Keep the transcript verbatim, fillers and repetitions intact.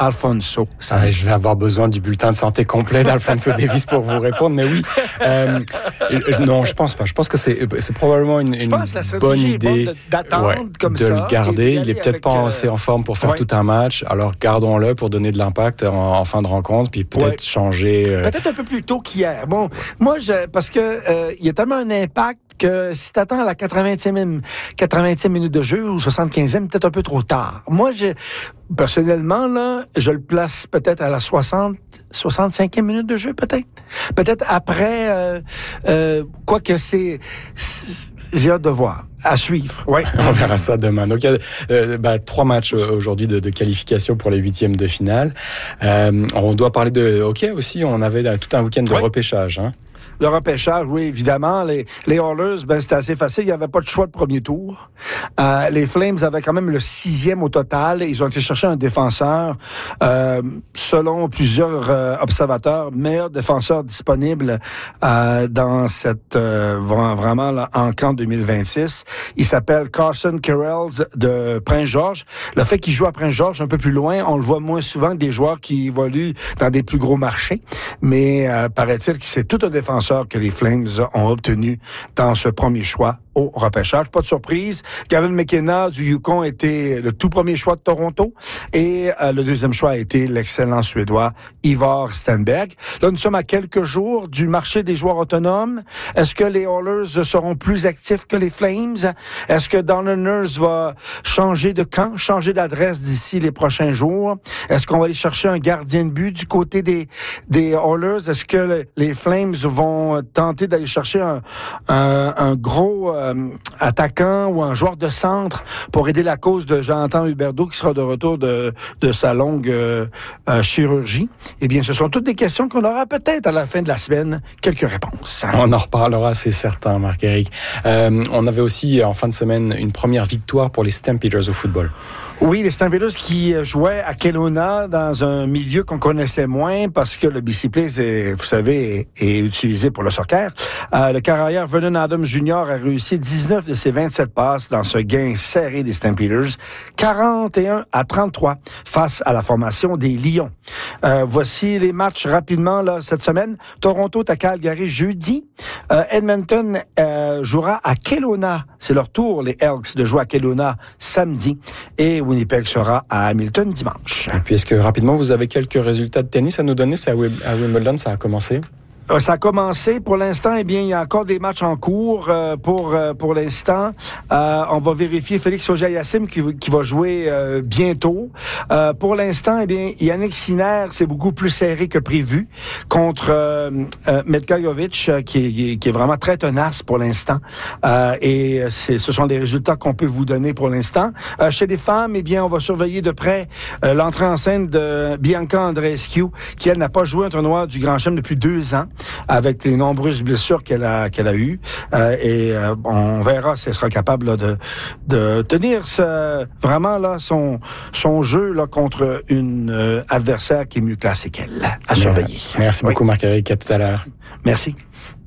Alphonso. Ah, je vais avoir besoin du bulletin de santé complet d'Alphonso Davies pour vous répondre, mais oui. Euh, non, je pense pas. Je pense que c'est, c'est probablement une, une bonne idée de, d'attendre ouais, comme de ça, le garder. Il est peut-être avec, pas euh... assez en forme pour faire ouais. tout un match. Alors gardons-le pour donner de l'impact en, en fin de rencontre, puis peut-être ouais. changer. Euh... Peut-être un peu plus tôt qu'hier. Bon, moi, je, parce que euh, il y a tellement un impact que si t'attends à la quatre-vingtième, quatre-vingtième minute de jeu ou soixante-quinzième, peut-être un peu trop tard. Moi, je, personnellement, là, je le place peut-être à la soixante, soixante-cinquième minute de jeu, peut-être. Peut-être après, euh, euh, quoi que c'est, c'est, j'ai hâte de voir. À suivre. Oui. On verra ça demain. Donc, il y a euh, bah, trois matchs aujourd'hui de, de qualification pour les huitièmes de finale. Euh, on doit parler de hockey aussi. On avait tout un week-end de oui. repêchage, hein. Le repêchage, oui, évidemment. Les, les Oilers, ben, c'était assez facile. Il n'y avait pas de choix de premier tour. Euh, les Flames avaient quand même le sixième au total. Ils ont été chercher un défenseur, euh, selon plusieurs euh, observateurs, meilleur défenseur disponible euh, dans cette euh, vraiment là, en camp deux mille vingt-six. Il s'appelle Carson Kirells de Prince-Georges. Le fait qu'il joue à Prince-Georges un peu plus loin, on le voit moins souvent que des joueurs qui évoluent dans des plus gros marchés. Mais euh, paraît-il que c'est tout un défenseur que les Flames ont obtenu dans ce premier choix au repêchage. Pas de surprise, Gavin McKenna du Yukon était le tout premier choix de Toronto et euh, le deuxième choix a été l'excellent Suédois Ivar Stenberg. Là, nous sommes à quelques jours du marché des joueurs autonomes. Est-ce que les Oilers seront plus actifs que les Flames? Est-ce que Donald Nurse va changer de camp, changer d'adresse d'ici les prochains jours? Est-ce qu'on va aller chercher un gardien de but du côté des, des Oilers? Est-ce que les Flames vont tenter d'aller chercher un, un, un gros euh, attaquant ou un joueur de centre pour aider la cause de Jonathan Huberdeau qui sera de retour de, de sa longue euh, euh, chirurgie? Eh bien, ce sont toutes des questions qu'on aura peut-être à la fin de la semaine quelques réponses. On en reparlera, c'est certain, Marc-Éric. Euh, on avait aussi, en fin de semaine, une première victoire pour les Stampeders au football. Oui, les Stampeders qui jouaient à Kelowna dans un milieu qu'on connaissait moins parce que le B C Place, est, vous savez, est, est utilisé pour le soccer. Euh, le carrière Vernon Adams junior a réussi dix-neuf de ses vingt-sept passes dans ce gain serré des Stampeders, quarante et un à trente-trois face à la formation des Lions. Euh, voici les matchs rapidement là cette semaine. Toronto à Calgary jeudi. Euh, Edmonton euh, jouera à Kelowna. C'est leur tour, les Elks, de jouer à Kelowna samedi. Et Winnipeg sera à Hamilton dimanche. Et puis, est-ce que rapidement, vous avez quelques résultats de tennis à nous donner? C'est à Wimbledon, ça a commencé? Ça a commencé. Pour l'instant, eh bien, il y a encore des matchs en cours euh, pour euh, pour l'instant. Euh, on va vérifier Félix Auger-Aliassime qui, qui va jouer euh, bientôt. Euh, pour l'instant, eh bien, Yannick Sinner, c'est beaucoup plus serré que prévu contre euh, euh, Medkajovic, euh, qui, est, qui est vraiment très tenace pour l'instant. Euh, et c'est, ce sont les résultats qu'on peut vous donner pour l'instant. Euh, chez les femmes, eh bien, on va surveiller de près euh, l'entrée en scène de Bianca Andreescu, qui, elle, n'a pas joué un tournoi du Grand Chelem depuis deux ans. Avec les nombreuses blessures qu'elle a qu'elle a eues euh, et euh, on verra si elle sera capable là, de de tenir ce, vraiment là son son jeu là contre une euh, adversaire qui est mieux classée qu'elle. À surveiller. Merci beaucoup, oui. Marc-Éric. À tout à l'heure. Merci.